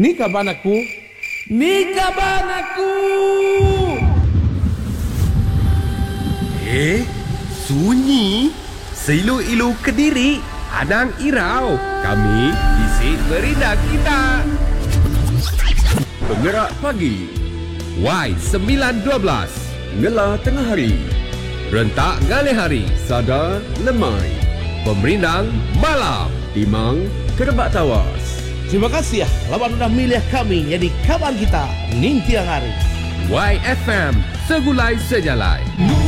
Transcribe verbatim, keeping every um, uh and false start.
Ni kaban aku. Ni kaban aku. Eh, sunyi. Seilu-ilu Kediri, Anang Irau. Kami isi berita kita. Penggerak pagi. Y sembilan dua belas. Ngelah tengah hari. Rentak galih hari. Sadar lemai. Pemerindang malam. Timang kerebak tawas. Terima kasih ya, lawan sudah milih kami jadi kawan kita Ning Tiang Hari. Y F M, segulai sejalai.